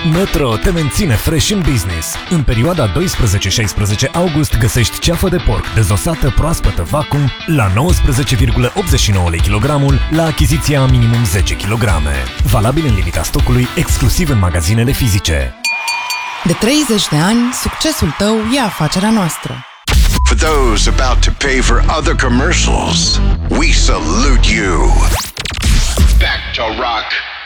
Metro te menține fresh în business. În perioada 12-16 august găsești ceafă de porc dezosată proaspătă vacuum la 19,89 lei kilogramul la achiziția minimum 10 kg. Valabil în limita stocului, exclusiv în magazinele fizice. De 30 de ani, succesul tău e afacerea noastră. For those about to pay for other commercials, we salute you. Back to rock.